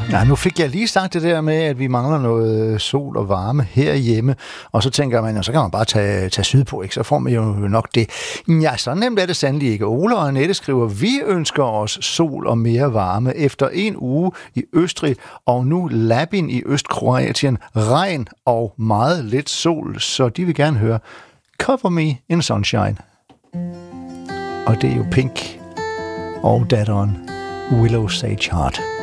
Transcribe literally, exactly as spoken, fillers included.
Ja, nu fik jeg lige sagt det der med, at vi mangler noget sol og varme herhjemme, og så tænker man, og så kan man bare tage, tage sydpå, ikke? Så får man jo nok det. Ja, så nemt er det sandelig ikke. Ola og Annette skriver, vi ønsker os sol og mere varme efter en uge i Østrig, og nu Labin i Østkroatien, regn og meget lidt sol, så de vil gerne høre Cover Me in Sunshine. Og det er jo Pink og datteren Willow Sage Heart.